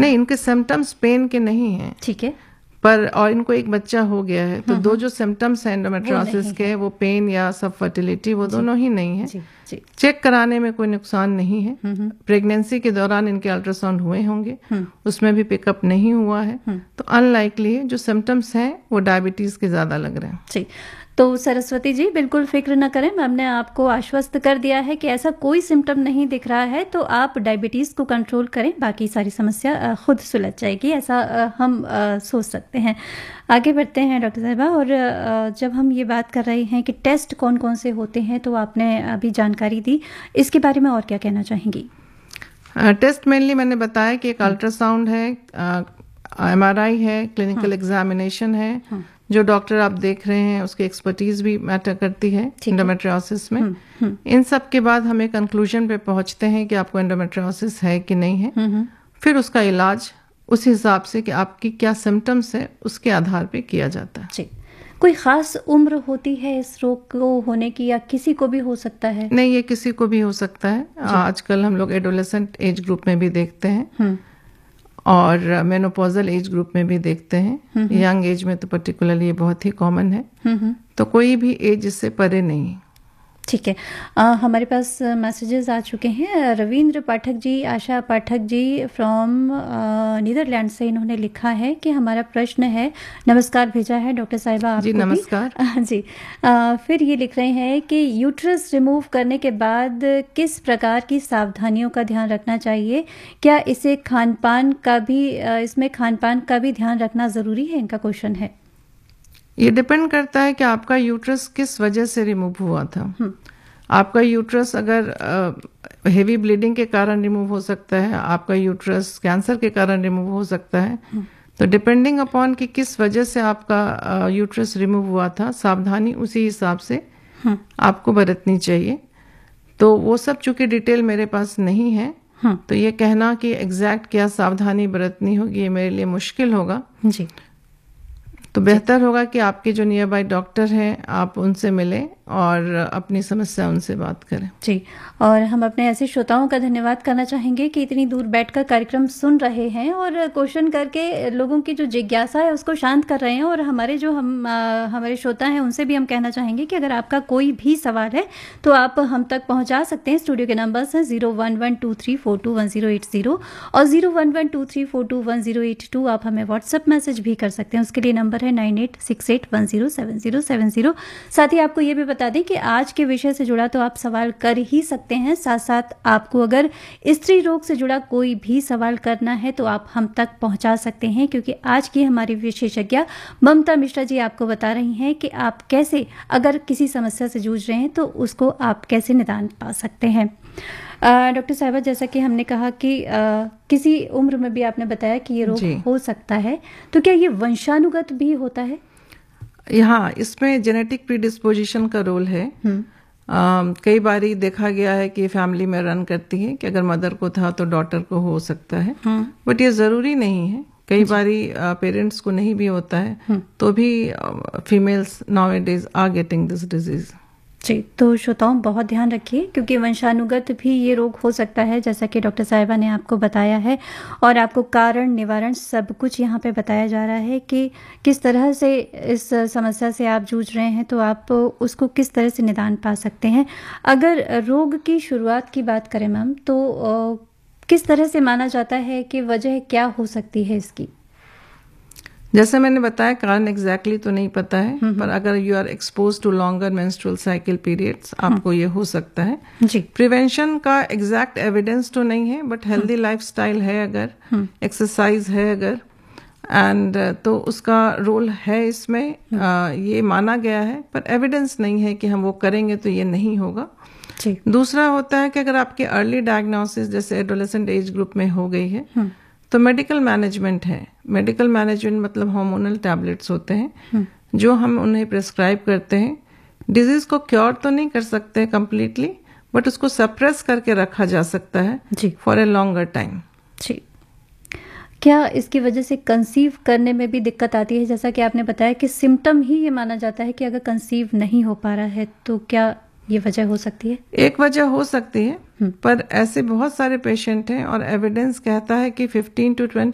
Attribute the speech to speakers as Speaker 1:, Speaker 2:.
Speaker 1: नहीं, इनके symptoms pen के नहीं हैं,
Speaker 2: ठीक है,
Speaker 1: पर और इनको एक बच्चा हो गया है, तो दो जो सिम्टम्स हैं एंडोमेट्रियोसिस के, वो पेन या सब फर्टिलिटी, वो दोनों ही नहीं है। चेक कराने में कोई नुकसान नहीं है। प्रेगनेंसी के दौरान इनके अल्ट्रासाउंड हुए होंगे, उसमें भी पिकअप नहीं हुआ है, तो अनलाइकली है। जो सिम्टम्स हैं वो डायबिटीज के ज्यादा लग रहे हैं।
Speaker 2: जी, तो सरस्वती जी बिल्कुल फिक्र न करें, मैम ने आपको आश्वस्त कर दिया है कि ऐसा कोई सिम्टम नहीं दिख रहा है, तो आप डायबिटीज को कंट्रोल करें, बाकी सारी समस्या खुद सुलझ जाएगी, ऐसा हम सोच सकते हैं। आगे बढ़ते हैं डॉक्टर साहिबा, और जब हम ये बात कर रहे हैं कि टेस्ट कौन कौन से होते हैं, तो आपने अभी जानकारी दी, इसके बारे में और क्या कहना चाहेंगी?
Speaker 1: टेस्ट मेनली मैंने बताया कि एक अल्ट्रासाउंड है, MRI है, क्लिनिकल एग्जामिनेशन है, जो डॉक्टर आप देख रहे हैं उसकी एक्सपर्टीज भी मैटर करती है एंडोमेट्रियोसिस में। इन सब के बाद हम एक कंक्लूजन पे पहुंचते हैं कि आपको एंडोमेट्रियोसिस है कि नहीं है। फिर उसका इलाज उस हिसाब से कि आपकी क्या सिम्टम्स है उसके आधार पे किया जाता है।
Speaker 2: जी, कोई खास उम्र होती है इस रोग को होने की, या किसी को भी हो सकता है?
Speaker 1: नहीं, ये किसी को भी हो सकता है। आजकल हम लोग एडोलेसेंट एज ग्रुप में भी देखते हैं और मेनोपॉजल एज ग्रुप में भी देखते हैं। यंग एज में तो पर्टिकुलरली ये बहुत ही कॉमन है, तो कोई भी एज इससे परे नहीं है।
Speaker 2: ठीक है, हमारे पास मैसेजेस आ चुके हैं। रविंद्र पाठक जी, आशा पाठक जी फ्रॉम नीदरलैंड से, इन्होंने लिखा है कि हमारा प्रश्न है, नमस्कार भेजा है डॉक्टर साहिबा आपको
Speaker 1: जी, नमस्कार
Speaker 2: जी। फिर ये लिख रहे हैं कि यूट्रस रिमूव करने के बाद किस प्रकार की सावधानियों का ध्यान रखना चाहिए? क्या इसे खानपान का भी इसमें खानपान का भी ध्यान रखना जरूरी है? इनका क्वेश्चन है।
Speaker 1: ये डिपेंड करता है कि आपका यूट्रस किस वजह से रिमूव हुआ था। आपका यूट्रस अगर हेवी ब्लीडिंग के कारण रिमूव हो सकता है, आपका यूट्रस कैंसर के कारण रिमूव हो सकता है, तो डिपेंडिंग अपॉन कि किस वजह से आपका यूट्रस रिमूव हुआ था, सावधानी उसी हिसाब से आपको बरतनी चाहिए। तो वो सब चूंकि डिटेल मेरे पास नहीं है, तो ये कहना कि एग्जैक्ट क्या सावधानी बरतनी होगी ये मेरे लिए मुश्किल होगा
Speaker 2: जी।
Speaker 1: तो बेहतर होगा कि आपके जो नियर बाय डॉक्टर हैं आप उनसे मिलें और अपनी समस्या उनसे बात करें।
Speaker 2: जी, और हम अपने ऐसे श्रोताओं का धन्यवाद करना चाहेंगे कि इतनी दूर बैठकर कार्यक्रम सुन रहे हैं और क्वेश्चन करके लोगों की जो जिज्ञासा है उसको शांत कर रहे हैं। और हमारे जो हमारे श्रोता हैं उनसे भी हम कहना चाहेंगे कि अगर आपका कोई भी सवाल है तो आप हम तक पहुंचा सकते हैं। स्टूडियो के नंबर्स हैं 0112342180 और 011234218082। आप हमें व्हाट्सएप मैसेज भी कर सकते हैं, उसके लिए नंबर है 9868107070। साथ ही आपको ये भी बता दें कि आज के विषय से जुड़ा तो आप सवाल कर ही सकते हैं, साथ साथ आपको अगर स्त्री रोग से जुड़ा कोई भी सवाल करना है तो आप हम तक पहुंचा सकते हैं, क्योंकि आज की हमारी विशेषज्ञ ममता मिश्रा जी आपको बता रही हैं कि आप कैसे अगर किसी समस्या से जूझ रहे हैं तो उसको आप कैसे निदान पा सकते हैं। डॉक्टर साहिबा, जैसा कि हमने कहा कि किसी उम्र में भी आपने बताया कि ये रोग हो सकता है, तो क्या ये वंशानुगत भी होता है?
Speaker 1: हाँ, इसमें जेनेटिक प्रीडिस्पोजिशन का रोल है। कई बारी देखा गया है कि फैमिली में रन करती है कि अगर मदर को था तो डॉटर को हो सकता है, बट ये जरूरी नहीं है। कई बारी पेरेंट्स को नहीं भी होता है, तो भी females nowadays are getting this disease.
Speaker 2: जी, तो श्रोताओं बहुत ध्यान रखिए, क्योंकि वंशानुगत भी ये रोग हो सकता है, जैसा कि डॉक्टर साहिबा ने आपको बताया है। और आपको कारण निवारण सब कुछ यहाँ पे बताया जा रहा है कि किस तरह से इस समस्या से आप जूझ रहे हैं तो आप उसको किस तरह से निदान पा सकते हैं। अगर रोग की शुरुआत की बात करें मैम, तो किस तरह से माना जाता है कि वजह क्या हो सकती है इसकी?
Speaker 1: जैसे मैंने बताया, कारण एग्जैक्टली तो नहीं पता है, पर अगर you are expose to longer menstrual cycle periods आपको ये हो सकता है।
Speaker 2: जी।
Speaker 1: प्रिवेंशन का एग्जैक्ट एविडेंस तो नहीं है, बट हेल्दी लाइफस्टाइल है अगर, एक्सरसाइज है अगर, एंड तो उसका रोल है इसमें। ये माना गया है, पर एविडेंस नहीं है कि हम वो करेंगे तो ये नहीं होगा।
Speaker 2: जी।
Speaker 1: दूसरा होता है कि अगर आपके अर्ली डायग्नोसिस जैसे एडोलेसेंट एज ग्रुप में हो गई है तो मेडिकल मैनेजमेंट है। मेडिकल मैनेजमेंट मतलब हार्मोनल टैबलेट्स होते हैं जो हम उन्हें प्रिस्क्राइब करते हैं। डिजीज को क्योर तो नहीं कर सकते कंप्लीटली, बट उसको सप्रेस करके रखा जा सकता है फॉर ए लॉन्गर टाइम।
Speaker 2: जी। क्या इसकी वजह से कंसीव करने में भी दिक्कत आती है? जैसा कि आपने बताया कि सिम्टम ही ये माना जाता है कि अगर कंसीव नहीं हो पा रहा है तो क्या ये वजह हो सकती है?
Speaker 1: एक वजह हो सकती है, पर ऐसे बहुत सारे पेशेंट हैं और एविडेंस कहता है कि 15 to